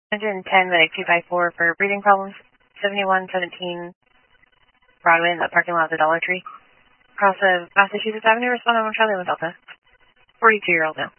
110 Medic 254 for breathing problems. 7117 Broadway in the parking lot of the Dollar Tree. Across of Massachusetts Avenue, respond on Charlie with Delta. 42-year-old male.